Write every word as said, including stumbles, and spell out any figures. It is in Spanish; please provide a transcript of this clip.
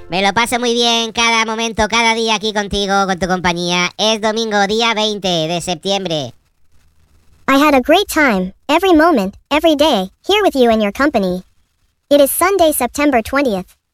Me lo paso muy bien cada momento, cada día aquí contigo, con tu compañía. Es domingo, día veinte de septiembre. I had a great time, every moment, every day, here with you and your company. It is Sunday, September twentieth.